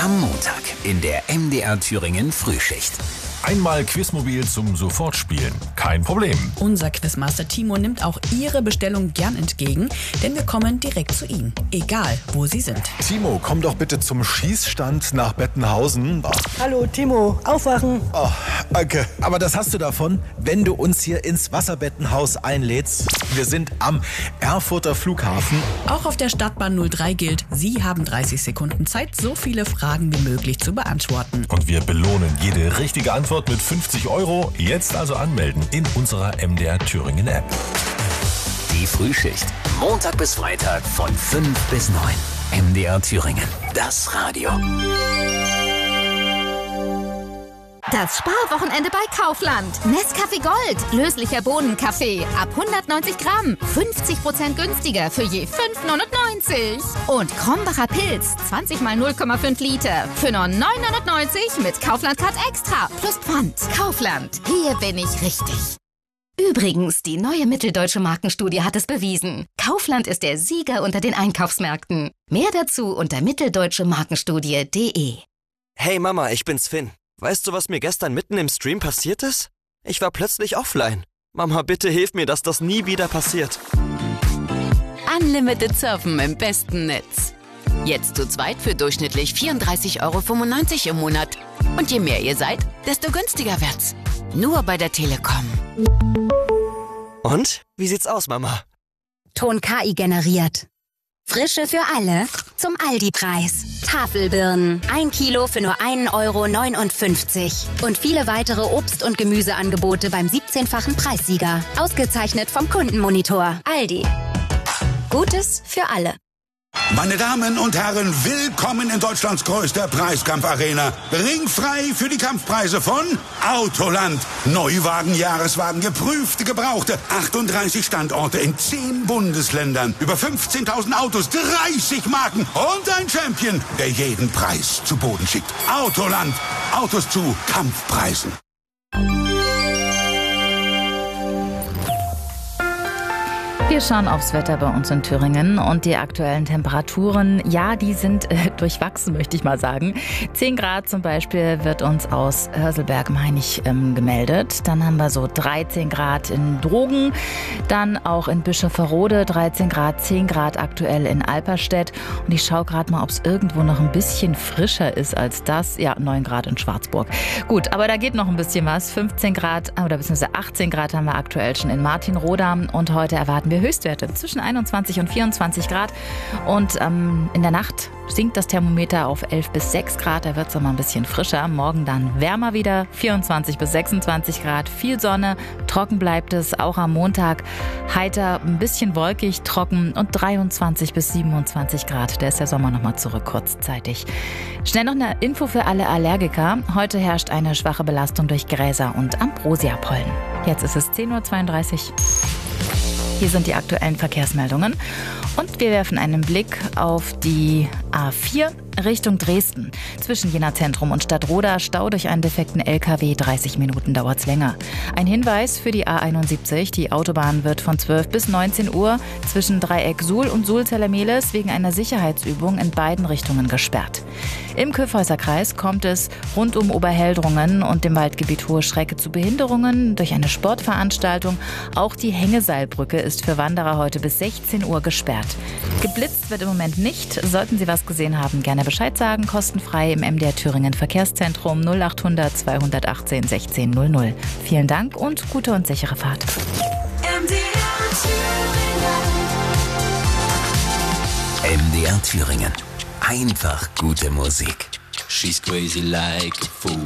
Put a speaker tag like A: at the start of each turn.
A: Am Montag in der MDR Thüringen Frühschicht.
B: Einmal Quizmobil zum Sofortspielen. Kein Problem.
C: Unser Quizmaster Timo nimmt auch Ihre Bestellung gern entgegen, denn wir kommen direkt zu Ihnen, egal wo Sie sind.
D: Timo, komm doch bitte zum Schießstand nach Bettenhausen.
E: Hallo Timo, aufwachen.
D: Oh, danke. Aber das hast du davon, wenn du uns hier ins Wasserbettenhaus einlädst. Wir sind am Erfurter Flughafen.
C: Auch auf der Stadtbahn 03 gilt, Sie haben 30 Sekunden Zeit, so viele Fragen wie möglich zu beantworten.
B: Und wir belohnen jede richtige Antwort mit 50 €. Jetzt also anmelden in unserer MDR Thüringen App.
A: Die Frühschicht. Montag bis Freitag von 5 bis 9. MDR Thüringen. Das Radio.
F: Das Sparwochenende bei Kaufland. Nescafé Gold. Löslicher Bohnenkaffee. Ab 190 Gramm. 50% günstiger für je 5,99 €. Und Krombacher Pilz. 20 mal 0,5 Liter. Für nur 9,99 € mit Kaufland-Card Extra. Plus Pfand. Kaufland. Hier bin ich richtig. Übrigens, die neue Mitteldeutsche Markenstudie hat es bewiesen. Kaufland ist der Sieger unter den Einkaufsmärkten. Mehr dazu unter mitteldeutsche-markenstudie.de.
G: Hey Mama, ich bin's Finn. Weißt du, was mir gestern mitten im Stream passiert ist? Ich war plötzlich offline. Mama, bitte hilf mir, dass das nie wieder passiert.
H: Unlimited Surfen im besten Netz. Jetzt zu zweit für durchschnittlich 34,95 € im Monat. Und je mehr ihr seid, desto günstiger wird's. Nur bei der Telekom.
G: Und? Wie sieht's aus, Mama?
F: Ton KI generiert. Frische für alle zum Aldi-Preis. Tafelbirnen. 1 Kilo für nur 1,59 € Und viele weitere Obst- und Gemüseangebote beim 17-fachen Preissieger. Ausgezeichnet vom Kundenmonitor. Aldi. Gutes für alle.
I: Meine Damen und Herren, willkommen in Deutschlands größter Preiskampfarena. Ringfrei für die Kampfpreise von Autoland. Neuwagen, Jahreswagen, geprüfte, gebrauchte. 38 Standorte in 10 Bundesländern. Über 15.000 Autos, 30 Marken und ein Champion, der jeden Preis zu Boden schickt. Autoland. Autos zu Kampfpreisen.
J: Wir schauen aufs Wetter bei uns in Thüringen und die aktuellen Temperaturen, ja, die sind durchwachsen, möchte ich mal sagen. 10 Grad zum Beispiel wird uns aus Hörselberg im Hainich gemeldet. Dann haben wir so 13 Grad in Drogen, dann auch in Bischofferode 13 Grad, 10 Grad aktuell in Alperstedt. Und ich schaue gerade mal, ob es irgendwo noch ein bisschen frischer ist als das. Ja, 9 Grad in Schwarzburg. Gut, aber da geht noch ein bisschen was. 15 Grad oder beziehungsweise 18 Grad haben wir aktuell schon in Martinroda und heute erwarten wir Höchstwerte zwischen 21 und 24 Grad und in der Nacht sinkt das Thermometer auf 11 bis 6 Grad, da wird es noch mal ein bisschen frischer. Morgen dann wärmer wieder, 24 bis 26 Grad, viel Sonne, trocken bleibt es, auch am Montag heiter, ein bisschen wolkig, trocken und 23 bis 27 Grad. Da ist der Sommer noch mal zurück kurzzeitig. Schnell noch eine Info für alle Allergiker. Heute herrscht eine schwache Belastung durch Gräser und Ambrosiapollen. Jetzt ist es 10:32 Uhr. Hier sind die aktuellen Verkehrsmeldungen und wir werfen einen Blick auf die A4 Richtung Dresden. Zwischen Jena Zentrum und Stadtroda Stau durch einen defekten LKW. 30 Minuten dauert's länger. Ein Hinweis für die A71. Die Autobahn wird von 12 bis 19 Uhr zwischen Dreieck Suhl und Sulzeller-Mehlis wegen einer Sicherheitsübung in beiden Richtungen gesperrt. Im Kyffhäuserkreis kommt es rund um Oberheldrungen und dem Waldgebiet Hohe Schrecke zu Behinderungen durch eine Sportveranstaltung. Auch die Hängeseilbrücke ist für Wanderer heute bis 16 Uhr gesperrt. Geblitzt wird im Moment nicht. Sollten Sie was gesehen haben, gerne Bescheid sagen. Kostenfrei im MDR Thüringen Verkehrszentrum 0800 218 1600. Vielen Dank und gute und sichere Fahrt.
A: MDR Thüringen. Einfach gute Musik.
K: She's crazy like a fool.